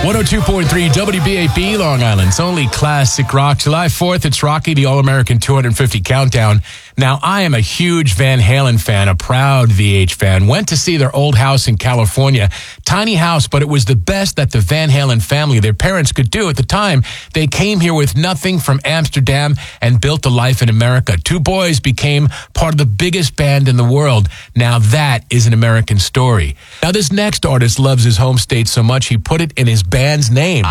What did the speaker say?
102.3 WBAB, Long Island's only classic rock. July 4th, it's Rocky, the All-American 250 Countdown. Now, I am a huge Van Halen fan, a proud VH fan. Went to see their old house in California. Tiny house, but it was the best that the Van Halen family, their parents, could do at the time. They came here with nothing from Amsterdam and built a life in America. Two boys became part of the biggest band in the world. Now, that is an American story. Now, this next artist loves his home state so much, he put it in his band's name.